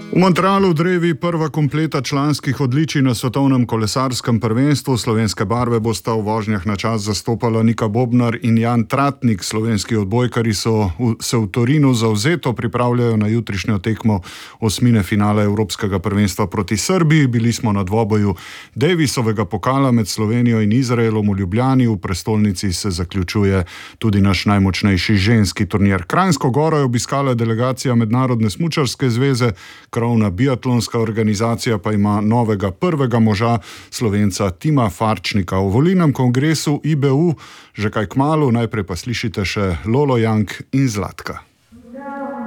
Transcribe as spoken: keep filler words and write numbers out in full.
V Montrealu drevi prva kompleta članskih odličij na svetovnem kolesarskem prvenstvu. Slovenske barve bosta v vožnjah na čas zastopala Nika Bobnar in Jan Tratnik. Slovenski odbojkarji so v, se v Torinu zavzeto pripravljajo na jutrišnjo tekmo osmine finala Evropskega prvenstva proti Srbiji. Bili smo na dvoboju Davisovega pokala med Slovenijo in Izraelom v Ljubljani. V prestolnici se zaključuje tudi naš najmočnejši ženski turnir. Kranjsko Goro je obiskala delegacija Mednarodne smučarske zveze. Krovna biatlonska organizacija pa ima novega prvega moža, Slovenca Tima Farčnika. V volilnem kongresu I B U že kaj kmalu, najprej pa slišite še Lolo Jank in Zlatka.